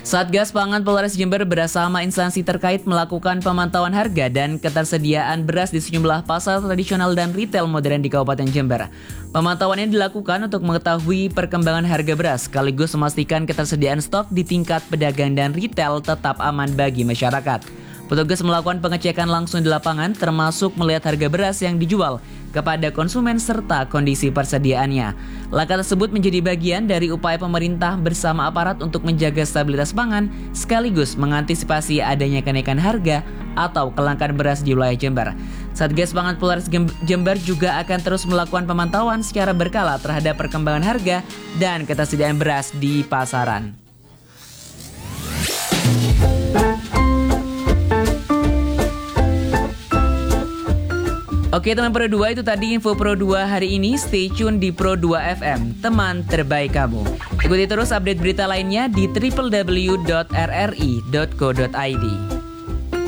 Satgas Pangan Polres Jember bersama instansi terkait melakukan pemantauan harga dan ketersediaan beras di sejumlah pasar tradisional dan retail modern di Kabupaten Jember. Pemantauan ini dilakukan untuk mengetahui perkembangan harga beras sekaligus memastikan ketersediaan stok di tingkat pedagang dan retail tetap aman bagi masyarakat. Petugas melakukan pengecekan langsung di lapangan termasuk melihat harga beras yang dijual kepada konsumen serta kondisi persediaannya. Langkah tersebut menjadi bagian dari upaya pemerintah bersama aparat untuk menjaga stabilitas pangan sekaligus mengantisipasi adanya kenaikan harga atau kelangkaan beras di wilayah Jember. Satgas Pangan Polres Jember juga akan terus melakukan pemantauan secara berkala terhadap perkembangan harga dan ketersediaan beras di pasaran. Oke teman Pro 2, itu tadi info Pro 2 hari ini. Stay tune di Pro 2 FM, teman terbaik kamu. Ikuti terus update berita lainnya di www.rri.co.id.